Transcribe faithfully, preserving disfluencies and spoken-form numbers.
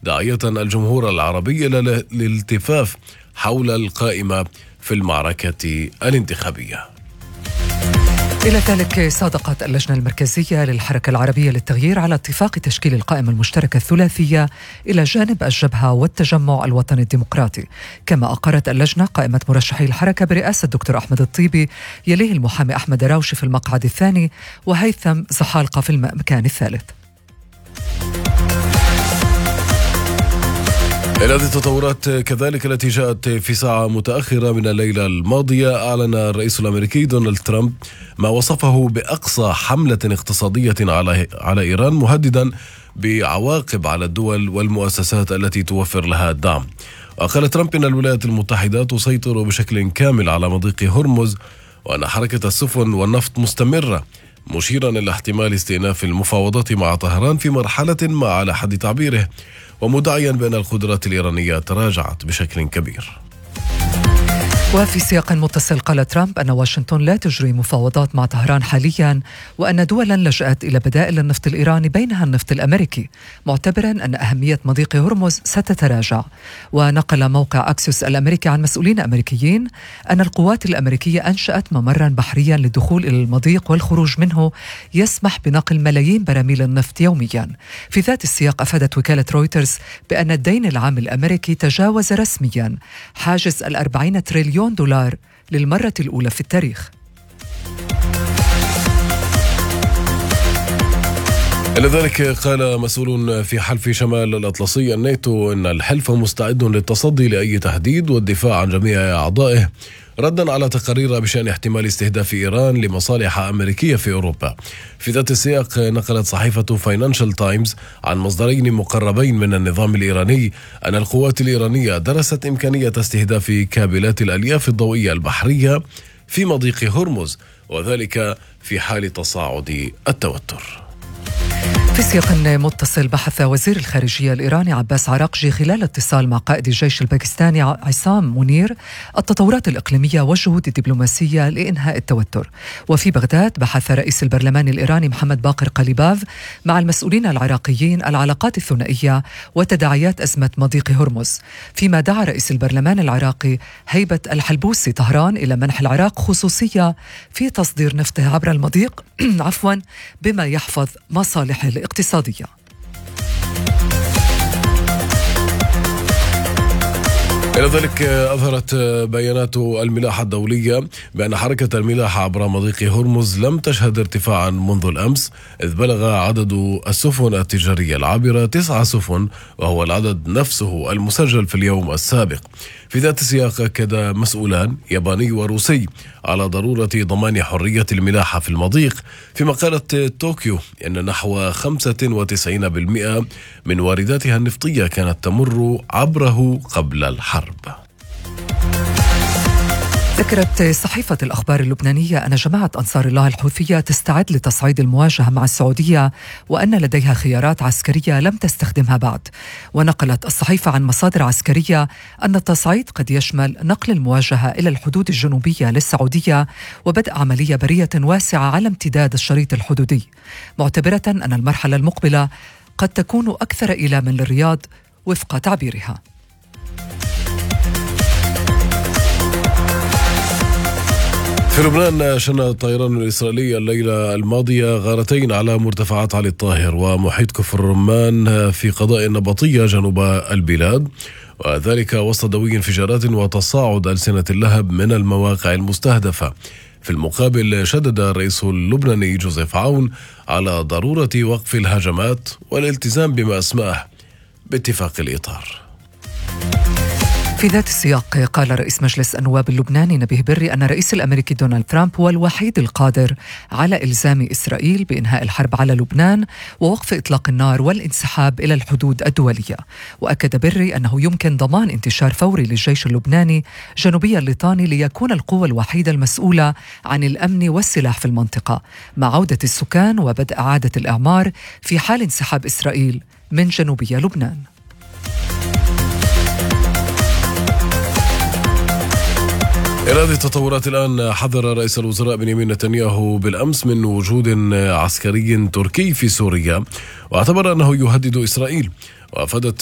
داعية الجمهور العربي إلى الالتفاف حول القائمة في المعركة الانتخابية. إلى ذلك صادقت اللجنة المركزية للحركة العربية للتغيير على اتفاق تشكيل القائمة المشتركة الثلاثية إلى جانب الجبهة والتجمع الوطني الديمقراطي. كما أقرت اللجنة قائمة مرشحي الحركة برئاسة الدكتور أحمد الطيبي، يليه المحامي أحمد دراوشي في المقعد الثاني، وهيثم زحالقة في المكان الثالث. إلى هذه التطورات كذلك التي جاءت في ساعة متأخرة من الليلة الماضية، أعلن الرئيس الأمريكي دونالد ترامب ما وصفه بأقصى حملة اقتصادية على على إيران، مهددا بعواقب على الدول والمؤسسات التي توفر لها الدعم. وقال ترامب إن الولايات المتحدة تسيطر بشكل كامل على مضيق هرمز، وأن حركة السفن والنفط مستمرة، مشيرا إلى احتمال استئناف المفاوضات مع طهران في مرحلة ما على حد تعبيره، ومدعيا بأن القدرات الإيرانية تراجعت بشكل كبير. وفي سياق متصل قال ترامب أن واشنطن لا تجري مفاوضات مع طهران حاليا، وأن دولا لجأت إلى بدائل النفط الإيراني بينها النفط الأمريكي، معتبرا أن أهمية مضيق هرمز ستتراجع. ونقل موقع أكسيوس الأمريكي عن مسؤولين أمريكيين أن القوات الأمريكية أنشأت ممرا بحريا للدخول إلى المضيق والخروج منه يسمح بنقل ملايين براميل النفط يوميا. في ذات السياق أفادت وكالة رويترز بأن الدين العام الأمريكي تجاوز رسميا حاجز الأربعين تريليون دولار للمرة الأولى في التاريخ. لذلك قال مسؤول في حلف شمال الأطلسي الناتو أن الحلف مستعد للتصدي لأي تهديد والدفاع عن جميع أعضائه، ردا على تقارير بشأن احتمال استهداف إيران لمصالح أمريكية في أوروبا. في ذات السياق نقلت صحيفة فاينانشال تايمز عن مصدرين مقربين من النظام الإيراني أن القوات الإيرانية درست إمكانية استهداف كابلات الألياف الضوئية البحرية في مضيق هرمز، وذلك في حال تصاعد التوتر. في سياق متصل بحث وزير الخارجية الإيراني عباس عراقجي خلال اتصال مع قائد الجيش الباكستاني عصام منير التطورات الإقليمية والجهود الدبلوماسية لإنهاء التوتر. وفي بغداد بحث رئيس البرلمان الإيراني محمد باقر قليباف مع المسؤولين العراقيين العلاقات الثنائية وتداعيات أزمة مضيق هرمز، فيما دعا رئيس البرلمان العراقي هيبة الحلبوسي طهران إلى منح العراق خصوصية في تصدير نفطه عبر المضيق عفوا بما يحفظ مصالحه الاقتصادية. إلى ذلك أظهرت بيانات الملاحة الدولية بأن حركة الملاحة عبر مضيق هرمز لم تشهد ارتفاعا منذ الأمس، إذ بلغ عدد السفن التجارية العابرة تسعة سفن، وهو العدد نفسه المسجل في اليوم السابق. في ذات السياق أكد مسؤولان ياباني وروسي على ضرورة ضمان حرية الملاحة في المضيق، فيما قالت طوكيو أن نحو خمسة وتسعين بالمئة من وارداتها النفطية كانت تمر عبره قبل الحرب. ذكرت صحيفة الأخبار اللبنانية أن جماعة أنصار الله الحوثية تستعد لتصعيد المواجهة مع السعودية، وأن لديها خيارات عسكرية لم تستخدمها بعد. ونقلت الصحيفة عن مصادر عسكرية أن التصعيد قد يشمل نقل المواجهة إلى الحدود الجنوبية للسعودية وبدء عملية برية واسعة على امتداد الشريط الحدودي، معتبرة أن المرحلة المقبلة قد تكون أكثر إيلاما للرياض وفق تعبيرها. في لبنان شن الطيران الإسرائيلي الليلة الماضية غارتين على مرتفعات علي الطاهر ومحيط كفر الرمان في قضاء النبطية جنوب البلاد، وذلك وسط دوي انفجارات وتصاعد ألسنة اللهب من المواقع المستهدفة. في المقابل شدد الرئيس اللبناني جوزيف عون على ضرورة وقف الهجمات والالتزام بما أسماه باتفاق الإطار. في ذات السياق قال رئيس مجلس النواب اللبناني نبيه بري أن الرئيس الأمريكي دونالد ترامب هو الوحيد القادر على إلزام إسرائيل بإنهاء الحرب على لبنان ووقف إطلاق النار والانسحاب إلى الحدود الدولية. وأكد بري أنه يمكن ضمان انتشار فوري للجيش اللبناني جنوبي الليطاني ليكون القوة الوحيدة المسؤولة عن الأمن والسلاح في المنطقة، مع عودة السكان وبدء إعادة الإعمار في حال انسحاب إسرائيل من جنوبي لبنان. إلى هذه التطورات الآن، حذر رئيس الوزراء بنيامين نتنياهو بالأمس من وجود عسكري تركي في سوريا، واعتبر أنه يهدد إسرائيل. وأفادت